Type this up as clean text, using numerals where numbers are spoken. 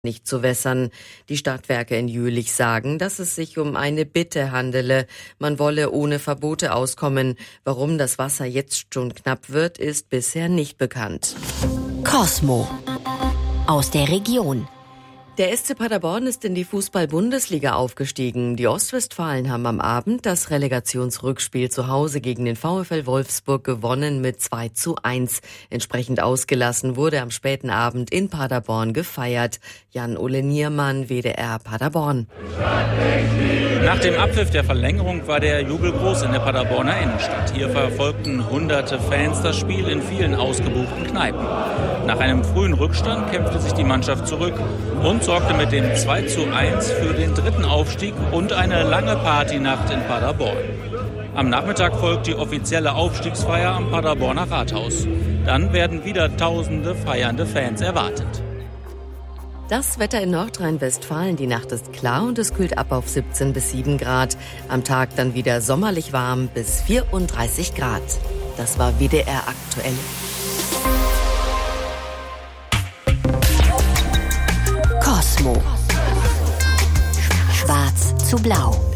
nicht zu wässern. Die Stadtwerke in Jülich sagen, dass es sich um eine Bitte handele. Man wolle ohne Verbote auskommen. Warum das Wasser jetzt schon knapp wird, ist bisher nicht bekannt. Cosmo aus der Region. Der SC Paderborn ist in die Fußball-Bundesliga aufgestiegen. Die Ostwestfalen haben am Abend das Relegationsrückspiel zu Hause gegen den VfL Wolfsburg gewonnen mit 2:1. Entsprechend ausgelassen wurde am späten Abend in Paderborn gefeiert. Jan-Ole Niermann, WDR Paderborn. Nach dem Abpfiff der Verlängerung war der Jubel groß in der Paderborner Innenstadt. Hier verfolgten hunderte Fans das Spiel in vielen ausgebuchten Kneipen. Nach einem frühen Rückstand kämpfte sich die Mannschaft zurück und sorgte mit dem 2:1 für den dritten Aufstieg und eine lange Partynacht in Paderborn. Am Nachmittag folgt die offizielle Aufstiegsfeier am Paderborner Rathaus. Dann werden wieder tausende feiernde Fans erwartet. Das Wetter in Nordrhein-Westfalen. Die Nacht ist klar und es kühlt ab auf 17 bis 7 Grad. Am Tag dann wieder sommerlich warm bis 34 Grad. Das war WDR aktuell. Cosmo. Schwarz zu blau.